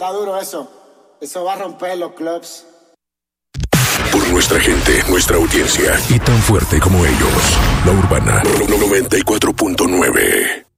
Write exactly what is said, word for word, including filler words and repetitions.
está duro eso. Eso va a romper los clubs. Por nuestra gente, nuestra audiencia y tan fuerte como ellos. La Urbana noventa y cuatro punto nueve.